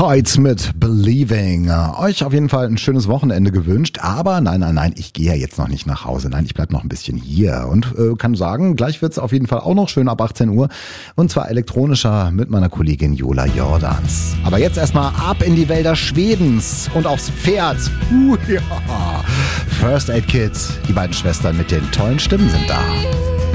Kites mit Believing. Euch auf jeden Fall ein schönes Wochenende gewünscht, aber nein, ich gehe ja jetzt noch nicht nach Hause. Nein, ich bleib noch ein bisschen hier und kann sagen, gleich wird's auf jeden Fall auch noch schön ab 18 Uhr und zwar elektronischer mit meiner Kollegin Jola Jordans. Aber jetzt erstmal ab in die Wälder Schwedens und aufs Pferd. Ja. First Aid Kids, die beiden Schwestern mit den tollen Stimmen sind da.